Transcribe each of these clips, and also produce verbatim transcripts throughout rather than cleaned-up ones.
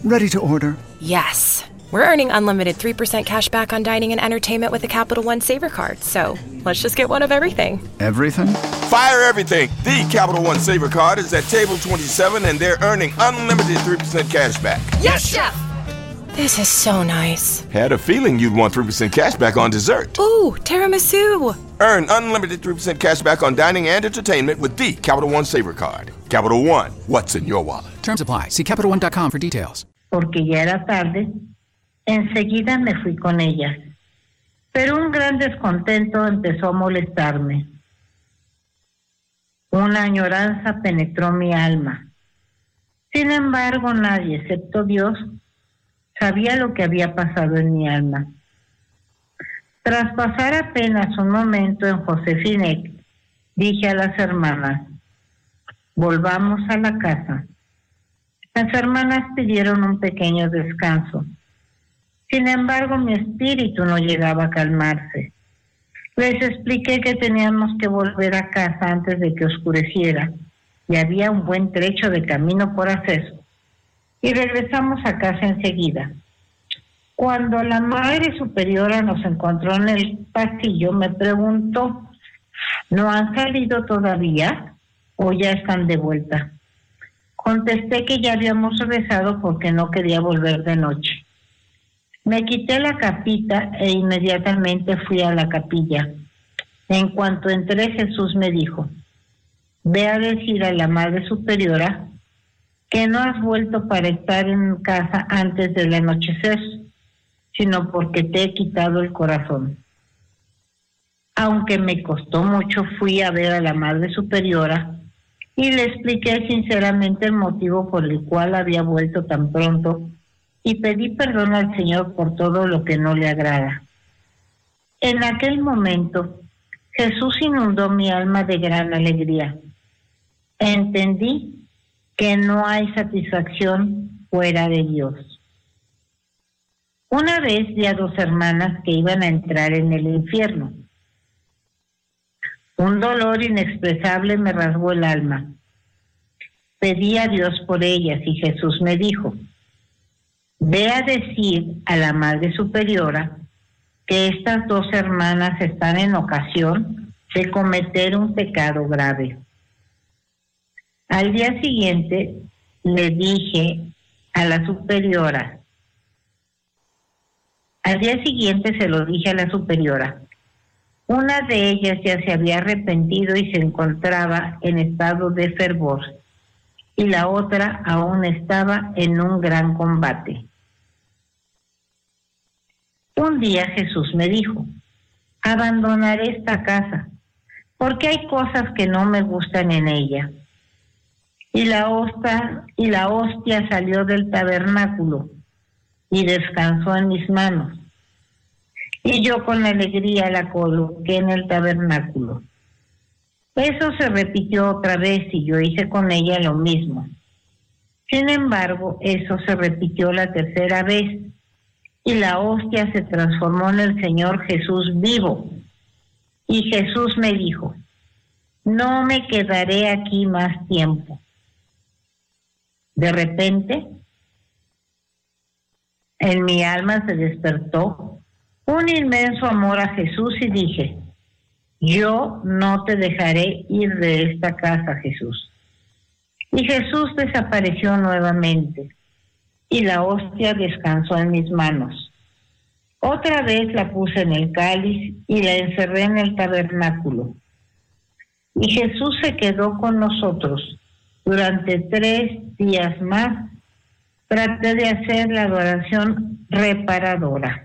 Ready to order. Yes. We're earning unlimited three percent cash back on dining and entertainment with the Capital One Saver Card. So let's just get one of everything. Everything? Fire everything. The Capital One Saver Card is at table twenty-seven, and they're earning unlimited three percent cash back. Yes, Chef! This is so nice. Had a feeling you'd want three percent cash back on dessert. Ooh, tiramisu. Earn unlimited three percent cash back on dining and entertainment with the Capital One Saver Card. Capital One, what's in your wallet? Terms apply. See Capital One dot com for details. Porque ya era tarde, enseguida me fui con ella. Pero un gran descontento empezó a molestarme. Una añoranza penetró mi alma. Sin embargo, nadie, excepto Dios, sabía lo que había pasado en mi alma. Tras pasar apenas un momento en Josefinec, dije a las hermanas, volvamos a la casa. Las hermanas pidieron un pequeño descanso. Sin embargo, mi espíritu no llegaba a calmarse. Les expliqué que teníamos que volver a casa antes de que oscureciera, y había un buen trecho de camino por hacer. Y regresamos a casa enseguida. Cuando la Madre Superiora nos encontró en el pasillo, me preguntó, ¿no han salido todavía o ya están de vuelta? Contesté que ya habíamos regresado porque no quería volver de noche. Me quité la capita e inmediatamente fui a la capilla. En cuanto entré, Jesús me dijo, ve a decir a la Madre Superiora que no has vuelto para estar en casa antes del anochecer, sino porque te he quitado el corazón. Aunque me costó mucho, fui a ver a la Madre Superiora y le expliqué sinceramente el motivo por el cual había vuelto tan pronto y pedí perdón al Señor por todo lo que no le agrada. En aquel momento, Jesús inundó mi alma de gran alegría. Entendí que no hay satisfacción fuera de Dios. Una vez vi a dos hermanas que iban a entrar en el infierno. Un dolor inexpresable me rasgó el alma. Pedí a Dios por ellas y Jesús me dijo, ve a decir a la Madre Superiora que estas dos hermanas están en ocasión de cometer un pecado grave. Al día siguiente le dije a la superiora, al día siguiente se lo dije a la superiora. Una de ellas ya se había arrepentido y se encontraba en estado de fervor, y la otra aún estaba en un gran combate. Un día Jesús me dijo, abandonaré esta casa, porque hay cosas que no me gustan en ella. Y la hostia, y la hostia salió del tabernáculo y descansó en mis manos. Y yo con alegría la coloqué en el tabernáculo. Eso se repitió otra vez y yo hice con ella lo mismo. Sin embargo, eso se repitió la tercera vez y la hostia se transformó en el Señor Jesús vivo. Y Jesús me dijo, no me quedaré aquí más tiempo. De repente, en mi alma se despertó un inmenso amor a Jesús y dije, yo no te dejaré ir de esta casa, Jesús. Y Jesús desapareció nuevamente y la hostia descansó en mis manos. Otra vez la puse en el cáliz y la encerré en el tabernáculo. Y Jesús se quedó con nosotros. Durante tres días más traté de hacer la adoración reparadora.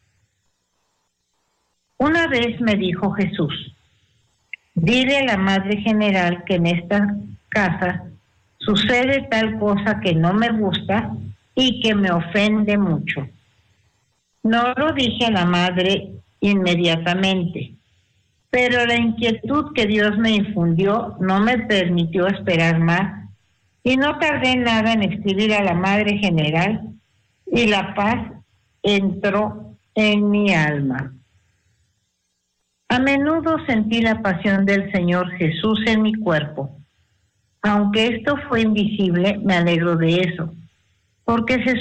Una vez me dijo Jesús, dile a la Madre General que en esta casa sucede tal cosa que no me gusta y que me ofende mucho. No lo dije a la Madre inmediatamente, pero la inquietud que Dios me infundió no me permitió esperar más y no tardé nada en escribir a la Madre General y la paz entró en mi alma. A menudo sentí la pasión del Señor Jesús en mi cuerpo. Aunque esto fue invisible, me alegro de eso, porque se